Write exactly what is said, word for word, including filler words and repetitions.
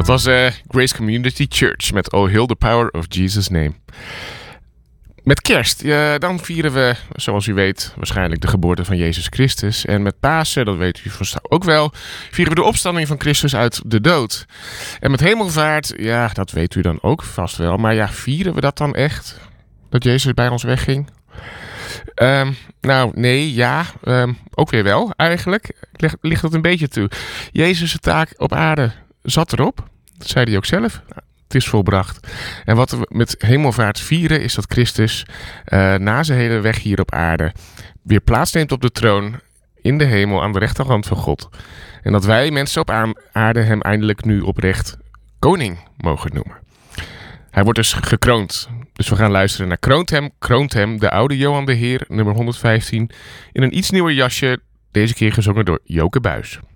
Dat was uh, Grace Community Church met Oh Hail the Power of Jesus' Name. Met kerst, ja, dan vieren we, zoals u weet, waarschijnlijk de geboorte van Jezus Christus. En met Pasen, dat weet u vast ook wel, vieren we de opstanding van Christus uit de dood. En met Hemelvaart, ja, dat weet u dan ook vast wel. Maar ja, vieren we dat dan echt? Dat Jezus bij ons wegging? Um, nou, nee, ja, um, ook weer wel eigenlijk. Ligt, ligt dat een beetje toe. Jezus' taak op aarde zat erop. Dat zei hij ook zelf. Het is volbracht. En wat we met Hemelvaart vieren is dat Christus uh, na zijn hele weg hier op aarde weer plaatsneemt op de troon in de hemel aan de rechterhand van God. En dat wij mensen op aarde hem eindelijk nu oprecht koning mogen noemen. Hij wordt dus gekroond. Dus we gaan luisteren naar Kroont hem, kroont hem, de oude Johan de Heer, nummer honderdvijftien, in een iets nieuwer jasje, deze keer gezongen door Joke Buijs.